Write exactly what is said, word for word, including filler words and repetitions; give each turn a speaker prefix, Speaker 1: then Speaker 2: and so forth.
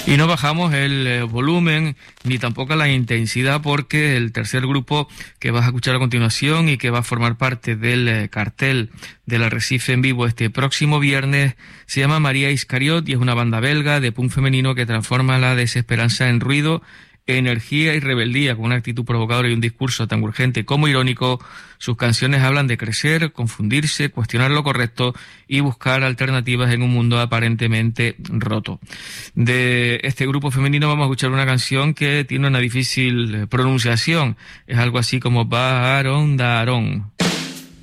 Speaker 1: Y no bajamos el eh, volumen ni tampoco la intensidad, porque el tercer grupo que vas a escuchar a continuación y que va a formar parte del eh, cartel del Arrecife en vivo este próximo viernes se llama María Iscariot y es una banda belga de punk femenino que transforma la desesperanza en ruido, energía y rebeldía, con una actitud provocadora y un discurso tan urgente como irónico. Sus canciones hablan de crecer, confundirse, cuestionar lo correcto y buscar alternativas en un mundo aparentemente roto. De este grupo femenino vamos a escuchar una canción que tiene una difícil pronunciación. Es algo así como Baron Daron.